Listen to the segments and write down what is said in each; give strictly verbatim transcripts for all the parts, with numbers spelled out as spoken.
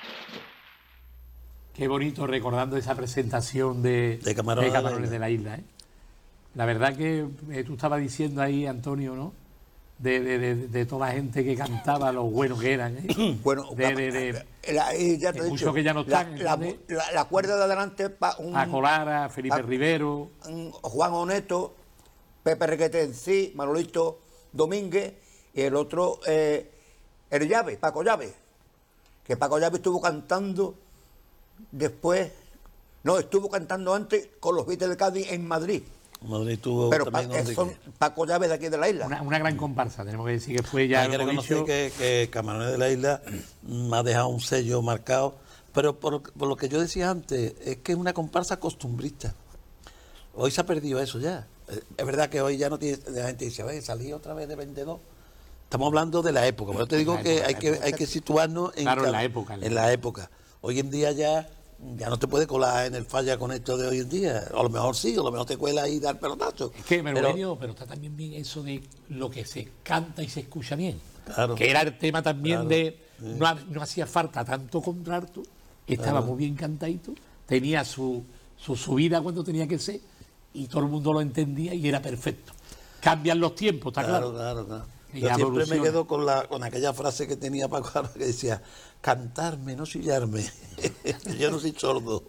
Qué bonito recordando esa presentación de, de Camarones, de, Camarones de la Isla. ¿eh? La verdad que eh, tú estabas diciendo ahí, Antonio, ¿no? De, de, de, de toda la gente que cantaba, lo bueno que eran. ¿eh? Bueno, de, de, de, la, ya te he dicho, que ya no están. La, la, la, la cuerda de adelante, pa, un, Paco Lara, Felipe pa, Rivero, un Juan Oneto, Pepe Requete en sí, Manolito Domínguez, y el otro, eh, el Llave, Paco Llave, que Paco Llave estuvo cantando después, no, estuvo cantando antes con los Beatles de Cádiz en Madrid. Madrid tuvo pero también pa, son Paco Llave de aquí de la isla. Una, una gran comparsa, tenemos que decir que fue ya. Hay que reconocer dicho... que, que Camarones de la Isla me ha dejado un sello marcado, pero por, por lo que yo decía antes, es que es una comparsa costumbrista. Hoy se ha perdido eso ya. Es verdad que hoy ya no tiene, la gente dice, oye, salí otra vez de vendedor. Estamos hablando de la época, pero te digo que época, hay que hay que situarnos en, claro, cada, en la época. En la época. Hoy en día ya ya no te puede colar en el falla con esto de hoy en día. A lo mejor sí, a lo mejor te cuela y dar pelotazo. Es que, pero, pero está también bien eso de lo que se canta y se escucha bien. Claro, que era el tema también claro, de... Sí. No, no hacía falta tanto contralto, estaba claro. muy bien cantadito, tenía su, su subida cuando tenía que ser y todo el mundo lo entendía y era perfecto. Cambian los tiempos, está claro. Claro, claro, claro. Y Yo siempre evoluciona. me quedo con la con aquella frase que tenía Paco Lara que decía, cantarme, no chillarme. Yo no soy sordo.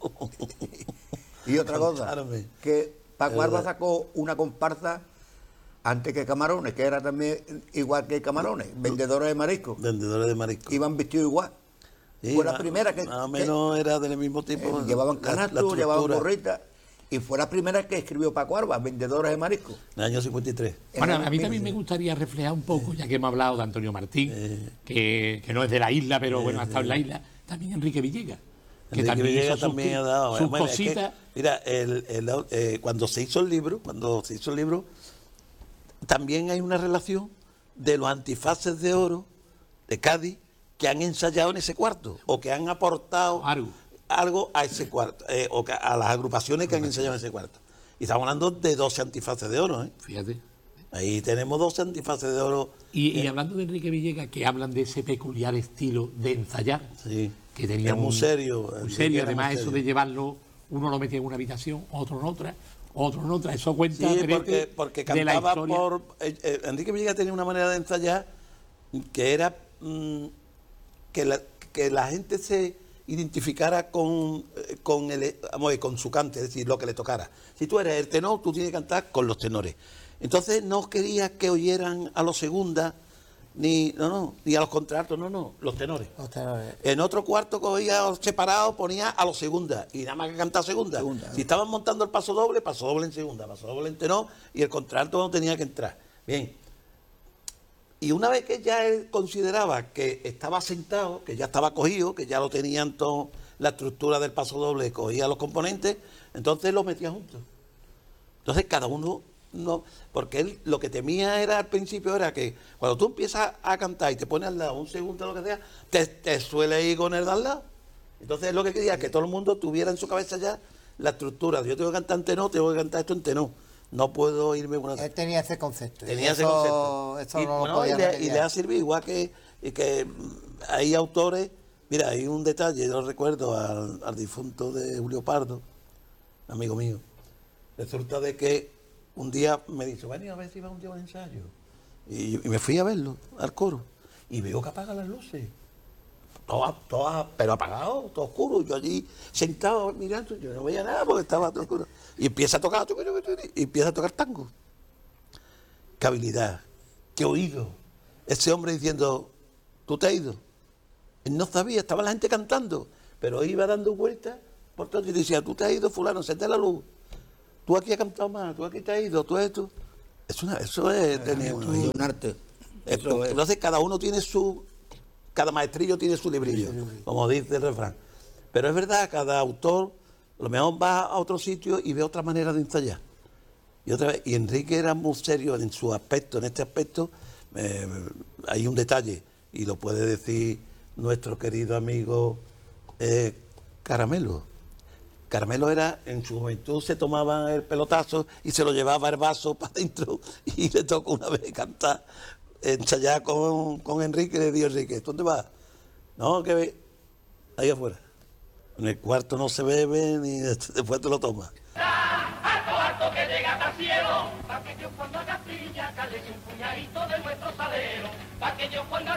Y otra cosa, Cantarme. que Paco Arba sacó una comparsa antes que Camarones, que era también igual que Camarones, vendedores de marisco. Vendedores de marisco. Iban vestidos igual. Sí, fue la más, primera que... Más o menos que, era del mismo tipo. Eh, llevaban canastos, llevaban gorritas. Y fue la primera que escribió Paco Arba, vendedores de marisco. En el año cincuenta y tres. Bueno, a mí también me gustaría reflejar un poco, ya que hemos hablado de Antonio Martín, eh, que, que no es de la isla, pero bueno, ha estado en la isla, también Enrique Villegas. Que Enrique también Villegas hizo también sus, ha dado. sus Bueno, cositas. es que, mira, el, el, eh, cuando se hizo el libro, cuando se hizo el libro, también hay una relación de los antifaces de oro de Cádiz que han ensayado en ese cuarto o que han aportado Algo. algo a ese cuarto, eh, o que, a las agrupaciones que han ensayado en ese cuarto. Y estamos hablando de doce antifaces de oro, ¿eh? Fíjate. Ahí tenemos doce antifaces de oro. Y, eh, y hablando de Enrique Villegas, que hablan de ese peculiar estilo de ensayar, sí, que tenía es muy un, serio. muy serio, además muy eso serio. de llevarlo, uno lo metía en una habitación, otro en otra, otro en otra, eso cuenta Sí, porque, porque de la cantaba historia. por... Eh, eh, Enrique Villegas tenía una manera de ensayar que era mmm, que, la, que la gente se identificara con, eh, con, el, vamos a ver, con su cante, es decir, lo que le tocara. Si tú eres el tenor, tú tienes que cantar con los tenores. Entonces no quería que oyeran a los segundas, ni, no, no, ni a los contratos, no, no, los tenores. Los tenores. En otro cuarto cogía separado, ponía a los segundas y nada más que cantar segunda. Segunda, Si estaban montando el paso doble, paso doble en segunda, paso doble en tenor y el contralto no tenía que entrar. Bien. Y una vez que ya él consideraba que estaba sentado, que ya estaba cogido, que ya lo tenían todo, la estructura del paso doble, cogía los componentes, entonces los metía juntos. Entonces cada uno, no, porque él lo que temía era al principio era que cuando tú empiezas a cantar y te pones al lado un segundo lo que sea, te, te suele ir con el de al lado. Entonces él lo que quería que todo el mundo tuviera en su cabeza ya la estructura. Yo tengo que cantar en tenor, tengo que cantar esto en tenor. No puedo irme con una... Él tenía ese concepto. Tenía eso, ese concepto. Eso y, no bueno, lo podía y, le, requerir. y le ha servido igual que, y que hay autores... Mira, hay un detalle, yo recuerdo al, al difunto de Julio Pardo, amigo mío. Resulta de que un día me dice, ven a ver si va un día a un ensayo. Y, y me fui a verlo, al coro. Y veo que apagan las luces. Todas, todas, pero apagado, todo oscuro. Yo allí sentado mirando, yo no veía nada porque estaba todo oscuro. Y empieza a tocar, y empieza a tocar tango. Qué habilidad, qué oído. Ese hombre diciendo, ¿tú te has ido? Él no sabía, estaba la gente cantando, pero iba dando vueltas por todo y decía, ¿tú te has ido, fulano? Encende la luz. Tú aquí has cantado más, tú aquí te has ido, tú esto. Es una, eso es tener un, un arte. Esto, entonces cada uno tiene su, cada maestrillo tiene su librillo, como dice el refrán. Pero es verdad, cada autor a lo mejor va a otro sitio y ve otra manera de ensayar. Y otra vez, y Enrique era muy serio en su aspecto, en este aspecto, eh, hay un detalle, y lo puede decir nuestro querido amigo eh, Caramelo. Caramelo era, en su juventud se tomaba el pelotazo y se lo llevaba el vaso para adentro y le tocó una vez cantar, ensayar con, con Enrique, le dijo Enrique, ¿dónde vas? No, que ahí afuera. En el cuarto no se bebe ni después te lo tomas. Alto, alto que llega hasta el cielo, pa' que yo cuando haga piña, cale un puñadito de nuestro salero, pa' que yo cuando